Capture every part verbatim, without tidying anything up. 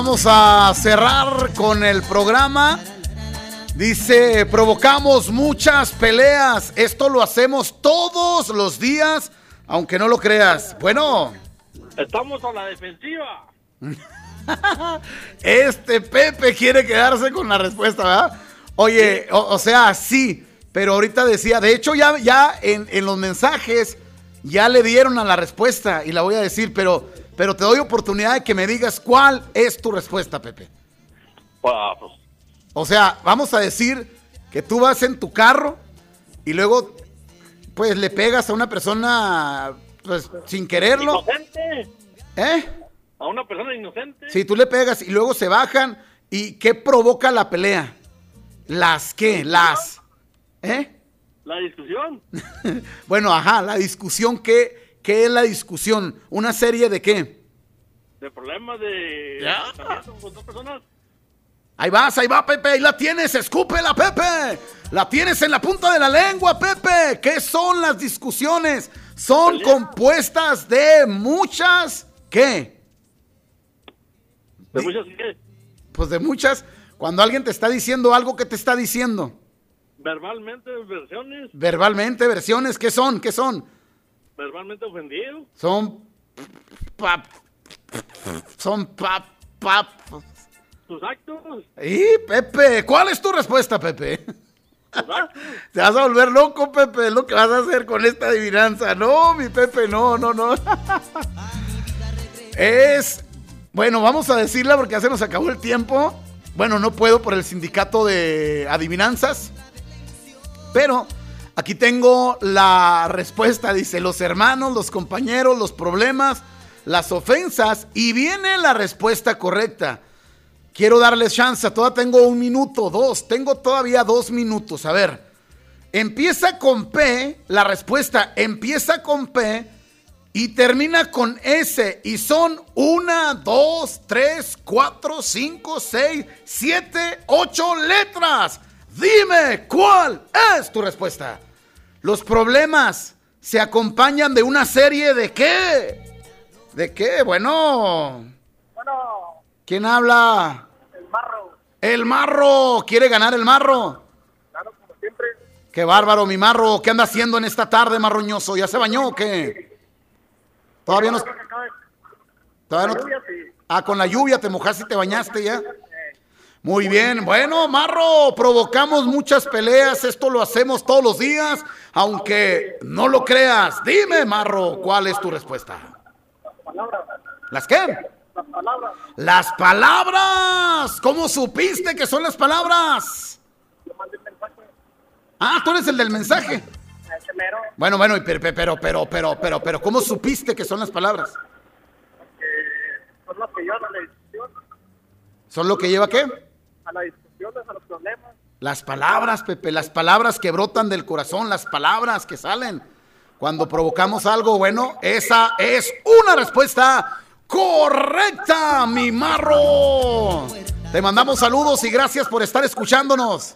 Vamos a cerrar con el programa. Dice, provocamos muchas peleas. Esto lo hacemos todos los días, aunque no lo creas. Bueno. Estamos a la defensiva. Este Pepe quiere quedarse con la respuesta, ¿verdad? Oye, o, o sea, sí, pero ahorita decía, de hecho ya, ya en, en los mensajes ya le dieron a la respuesta y la voy a decir, pero, pero te doy oportunidad de que me digas cuál es tu respuesta, Pepe. Ah, pues. O sea, vamos a decir que tú vas en tu carro y luego pues le pegas a una persona pues sin quererlo. Inocente. ¿Eh? A una persona inocente. Sí, tú le pegas y luego se bajan. ¿Y qué provoca la pelea? ¿Las qué? Las. ¿Eh? La discusión. Bueno, ajá, la discusión. ¿Qué, ¿Qué es la discusión? ¿Una serie de qué? De problemas de... ¿Ya? Con dos personas. Ahí vas, ahí va, Pepe, ahí la tienes, escúpela, Pepe. La tienes en la punta de la lengua, Pepe. ¿Qué son las discusiones? Son ¿Pelea? compuestas de muchas, ¿qué? ¿De muchas qué? Pues de muchas. Cuando alguien te está diciendo algo, ¿qué te está diciendo? Verbalmente, versiones. Verbalmente, versiones, ¿qué son? ¿Qué son? Verbalmente ofendido. Son pap, son pap, pap. Tus actos. Y Pepe, ¿cuál es tu respuesta, Pepe? Tus actos. Te vas a volver loco, Pepe, es lo que vas a hacer con esta adivinanza. No, mi Pepe, no, no, no. Es, bueno, vamos a decirla porque ya se nos acabó el tiempo. Bueno, no puedo por el sindicato de adivinanzas. Pero aquí tengo la respuesta, dice, los hermanos, los compañeros, los problemas, las ofensas, y viene la respuesta correcta. Quiero darles chance, todavía tengo un minuto, dos, tengo todavía dos minutos. A ver, empieza con P, la respuesta empieza con P y termina con S. Y son una, dos, tres, cuatro, cinco, seis, siete, ocho letras. Dime, ¿cuál es tu respuesta? Los problemas se acompañan de una serie de qué? ¿De qué? Bueno... Bueno... ¿Quién habla? El marro. El marro. ¿Quiere ganar el marro? Claro, como siempre. Qué bárbaro, mi marro. ¿Qué anda haciendo en esta tarde, marroñoso? ¿Ya se bañó o qué? Todavía no... Todavía no... Ah, con la lluvia te mojaste y te bañaste ya. Muy bien. Bueno, marro, provocamos muchas peleas. Esto lo hacemos todos los días, aunque no lo creas. Dime, marro, ¿cuál es tu respuesta? ¿Las qué? Las palabras. Las palabras. ¿Cómo supiste que son las palabras? Yo mandé un mensaje. Ah, tú eres el del mensaje. Ese mero. Bueno, bueno, pero, pero, pero, pero, pero, pero, ¿cómo supiste que son las palabras? Que son los que llevan a la discusión. ¿Son lo que lleva qué? A las discusiones, a los problemas. Las palabras, Pepe, las palabras que brotan del corazón, las palabras que salen cuando provocamos algo. Bueno, esa es una respuesta correcta, mi marro. Te mandamos saludos y gracias por estar escuchándonos.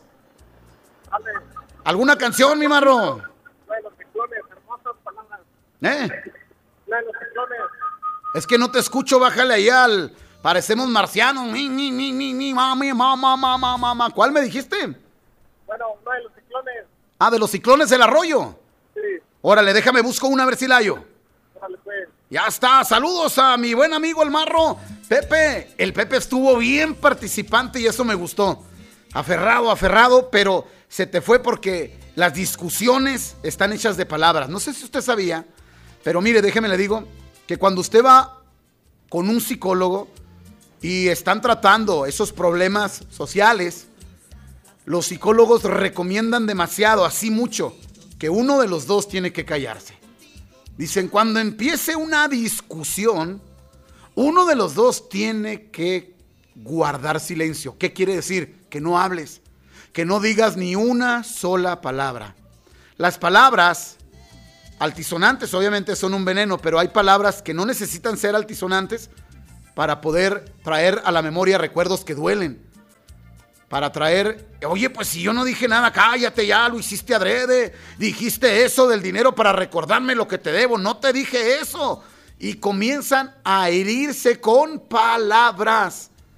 ¿Alguna canción, mi marro? La de los ciclones, hermosas palabras. ¿Eh? La de los ciclones. Es que no te escucho, bájale ahí al... Parecemos marcianos. Ni, ni, ni, ni, ni, mami, mamá, mamá, mamá. ¿Cuál me dijiste? Bueno, la de los ciclones. Ah, de los ciclones del arroyo. Sí. Órale, déjame, busco una a ver si la hallo. Órale, pues. Ya está, saludos a mi buen amigo el marro. Pepe, el Pepe estuvo bien participante y eso me gustó. Aferrado, aferrado, pero se te fue porque las discusiones están hechas de palabras. No sé si usted sabía, pero mire, déjeme le digo que cuando usted va con un psicólogo y están tratando esos problemas sociales, los psicólogos recomiendan demasiado, así mucho, que uno de los dos tiene que callarse. Dicen, cuando empiece una discusión, uno de los dos tiene que guardar silencio. ¿Qué quiere decir? Que no hables, que no digas ni una sola palabra. Las palabras altisonantes obviamente son un veneno, pero hay palabras que no necesitan ser altisonantes para poder traer a la memoria recuerdos que duelen. Para traer, oye, pues si yo no dije nada, cállate ya, lo hiciste adrede, dijiste eso del dinero para recordarme lo que te debo, no te dije eso. Y comienzan a herirse con palabras.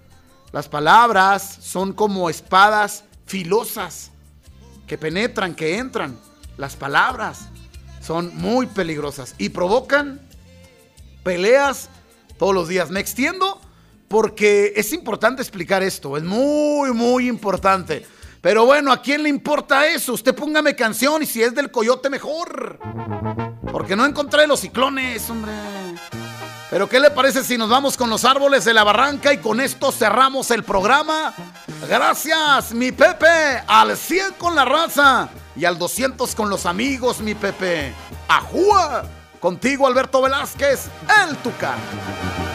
Las palabras son como espadas filosas que penetran, que entran. Las palabras son muy peligrosas y provocan peleas todos los días. Me extiendo porque es importante explicar esto. Es muy, muy importante. Pero bueno, ¿a quién le importa eso? Usted póngame canción y si es del Coyote mejor. Porque no encontré los ciclones, hombre. Pero ¿qué le parece si nos vamos con los árboles de la barranca y con esto cerramos el programa? Gracias, mi Pepe. Al cien con la raza y al doscientos con los amigos, mi Pepe. ¡Ajúa! Contigo, Alberto Velázquez, el Tucán.